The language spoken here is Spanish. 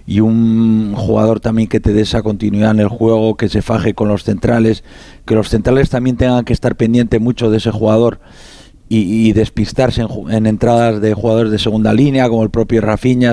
y un jugador también que te dé esa continuidad en el juego, que se faje con los centrales, que los centrales también tengan que estar pendientes mucho de ese jugador y despistarse en entradas de jugadores de segunda línea, como el propio Rafinha,